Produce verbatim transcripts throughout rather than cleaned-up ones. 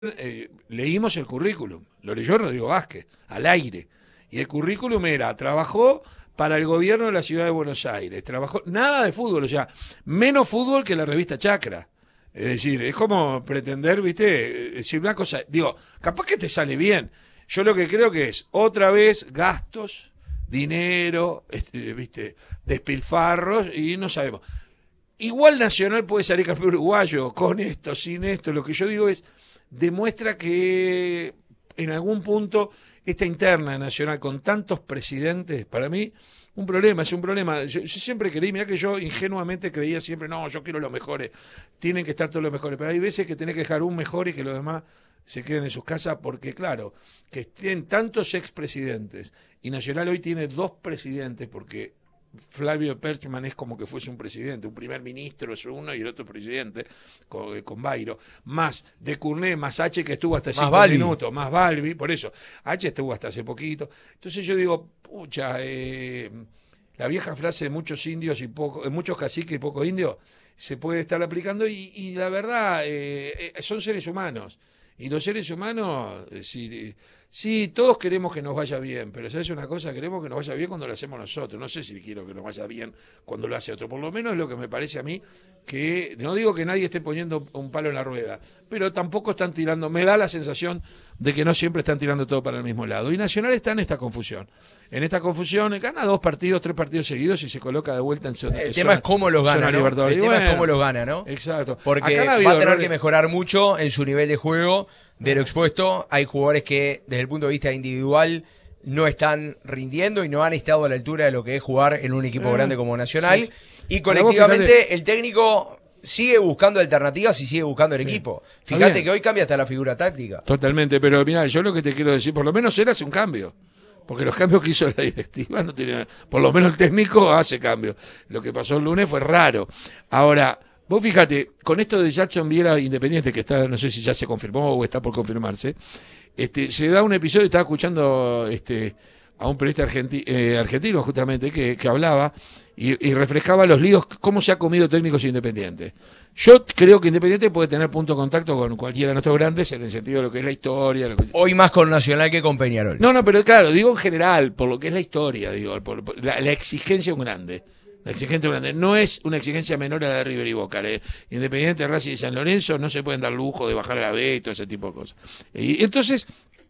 eh, leímos el currículum, lo leyó Rodrigo Vázquez, al aire, y el currículum era, trabajó para el gobierno de la ciudad de Buenos Aires, trabajó, nada de fútbol, o sea, menos fútbol que la revista Chacra. Es decir, es como pretender, viste, decir una cosa, digo, capaz que te sale bien. Yo lo que creo que es, otra vez, gastos, dinero, este, viste, despilfarros, y no sabemos. Igual Nacional puede salir campeón uruguayo, con esto, sin esto, lo que yo digo es, demuestra que en algún punto esta interna Nacional con tantos presidentes, para mí, un problema, es un problema. Yo, yo siempre creí, mirá que yo ingenuamente creía siempre, no, yo quiero los mejores, tienen que estar todos los mejores, pero hay veces que tenés que dejar un mejor y que los demás se queden en sus casas, porque claro, que estén tantos expresidentes, y Nacional hoy tiene dos presidentes, porque Flavio Perchman es como que fuese un presidente, un primer ministro es uno y el otro presidente, con, con Bairo, más de Curné, más H que estuvo hasta cinco minutos, más Balbi, por eso, H estuvo hasta hace poquito. Entonces yo digo, pucha, eh, la vieja frase de muchos indios y poco, de muchos caciques y poco indios, se puede estar aplicando y, y la verdad, eh, eh, son seres humanos. Y los seres humanos, eh, si, sí, todos queremos que nos vaya bien, pero ¿sabes una cosa? Queremos que nos vaya bien cuando lo hacemos nosotros. No sé si quiero que nos vaya bien cuando lo hace otro. Por lo menos es lo que me parece a mí, que no digo que nadie esté poniendo un palo en la rueda, pero tampoco están tirando, me da la sensación de que no siempre están tirando todo para el mismo lado. Y Nacional está en esta confusión. En esta confusión, gana dos partidos, tres partidos seguidos y se coloca de vuelta en zona. El tema es cómo los gana, ¿no? El tema bueno, es cómo los gana, ¿no? Exacto. Porque va a tener errores. que mejorar mucho en su nivel de juego. De lo expuesto, hay jugadores que desde el punto de vista individual no están rindiendo y no han estado a la altura de lo que es jugar en un equipo eh, grande como Nacional. Sí, sí. Y colectivamente fíjate, el técnico sigue buscando alternativas y sigue buscando el sí. equipo. Fíjate que hoy cambia hasta la figura táctica. Totalmente, pero mirá, yo lo que te quiero decir, por lo menos él hace un cambio. Porque los cambios que hizo la directiva no tiene, por lo menos el técnico hace cambios. Lo que pasó el lunes fue raro. Ahora, vos fíjate, con esto de Jackson Viera Independiente, que está, no sé si ya se confirmó o está por confirmarse, este, se da un episodio, estaba escuchando este, a un periodista argenti, eh, argentino justamente, que, que hablaba y, y refrescaba los líos, cómo se ha comido técnicos independientes. Yo creo que Independiente puede tener punto de contacto con cualquiera de nuestros grandes en el sentido de lo que es la historia. Lo que... Hoy más con Nacional que con Peñarol. No, no, pero claro, digo en general, por lo que es la historia, digo, por, por la, la exigencia de un grande. La exigencia grande no es una exigencia menor a la de River y Boca. ¿eh? Independiente, Racing y San Lorenzo no se pueden dar lujo de bajar a la B y todo ese tipo de cosas. Y entonces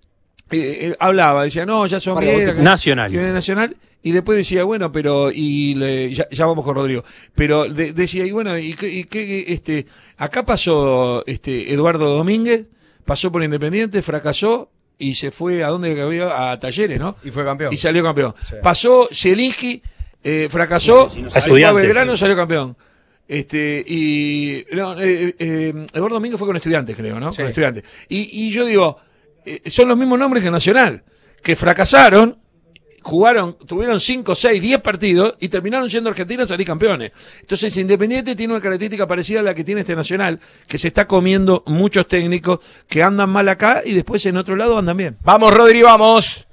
eh, eh, hablaba, decía, no, ya son bien. Nacional. Nacional. Y después decía, bueno, pero, y le, ya, ya vamos con Rodrigo, pero de, decía, y bueno, y qué, este, acá pasó este Eduardo Domínguez, pasó por Independiente, fracasó y se fue a donde había, a Talleres, ¿no? Y fue campeón. Y salió campeón. Sí. Pasó Zielinski. Eh, fracasó, sí, sí, fue a Belgrano, salió campeón. Este, y no, eh, eh, Eduardo Domínguez fue con Estudiantes, creo, ¿no? Sí. Con Estudiantes. Y, y yo digo, eh, son los mismos nombres que Nacional, que fracasaron, jugaron, tuvieron cinco, seis, diez partidos y terminaron siendo Argentina a salir campeones. Entonces, Independiente tiene una característica parecida a la que tiene este Nacional, que se está comiendo muchos técnicos que andan mal acá y después en otro lado andan bien. Vamos, Rodri, vamos.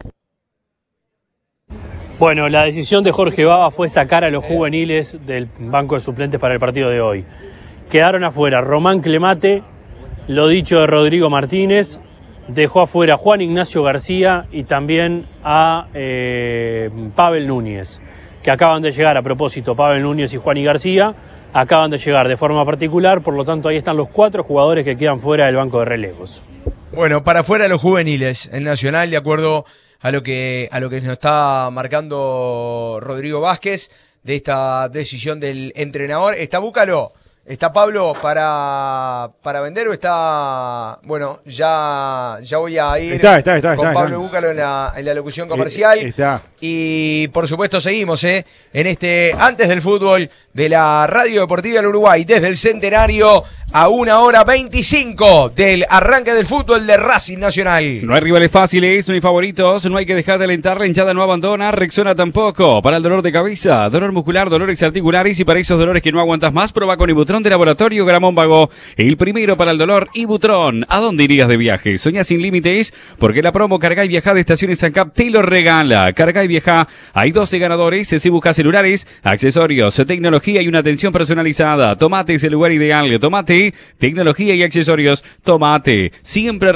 Bueno, la decisión de Jorge Baba fue sacar a los juveniles del banco de suplentes para el partido de hoy. Quedaron afuera Román Clemate, lo dicho de Rodrigo Martínez, dejó afuera a Juan Ignacio García y también a eh, Pavel Núñez, que acaban de llegar a propósito, Pavel Núñez y Juan y García, acaban de llegar de forma particular, por lo tanto ahí están los cuatro jugadores que quedan fuera del banco de relevos. Bueno, para afuera los juveniles, el Nacional, de acuerdo a lo que a lo que nos está marcando Rodrigo Vázquez de esta decisión del entrenador. ¿Está Búcalo? ¿Está Pablo para, para vender o está...? Bueno, ya, ya voy a ir está, está, está, con está, Pablo está. Búcalo en la, en la locución comercial. Está. Y por supuesto seguimos ¿eh? en este Antes del Fútbol de la Radio Deportiva del Uruguay, desde el Centenario a una hora veinticinco del arranque del fútbol de Racing Nacional. No hay rivales fáciles, no hay favoritos, no hay que dejar de alentar, la hinchada no abandona, Rexona tampoco. Para el dolor de cabeza, dolor muscular, dolores articulares y para esos dolores que no aguantas más, prueba con Ibutrón de Laboratorio Gramón Vago. El primero para el dolor, Ibutrón. ¿A dónde irías de viaje? ¿Soñás sin límites? Porque la promo Carga y Viaja de Estaciones ANCAP te lo regala. Carga y Viaja, hay doce ganadores, si buscas celulares, accesorios, tecnología y una atención personalizada. Tomate es el lugar ideal, Tomate Tomate, tecnología y accesorios. Tomate, siempre